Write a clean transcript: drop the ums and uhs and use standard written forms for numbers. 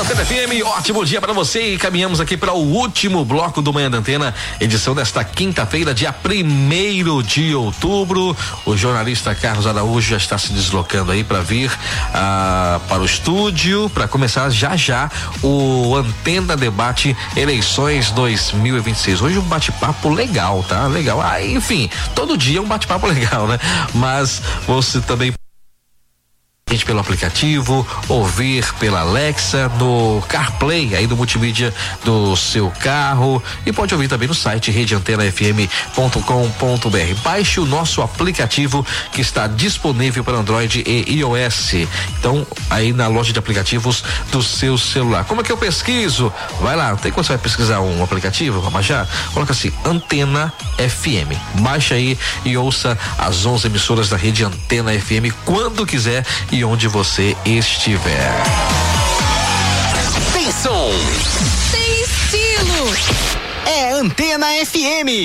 Antena FM, ótimo dia para você e caminhamos aqui para o último bloco do Manhã da Antena, edição desta quinta-feira, dia 1º de outubro. O jornalista Carlos Araújo já está se deslocando aí para vir para o estúdio para começar já o Antena Debate Eleições 2026. Hoje um bate-papo legal, tá? Legal. Enfim, todo dia um bate-papo legal, né? Mas você também pelo aplicativo, ouvir pela Alexa, no CarPlay aí do multimídia do seu carro, e pode ouvir também no site redeantenafm.com.br. Baixe o nosso aplicativo que está disponível para Android e iOS. Então, aí na loja de aplicativos do seu celular. Como é que eu pesquiso? Vai lá, tem como você vai pesquisar um aplicativo para baixar? Coloca assim, Antena FM. Baixa aí e ouça as 11 emissoras da Rede Antena FM quando quiser e onde você estiver. Tem som, tem estilo. É Antena FM.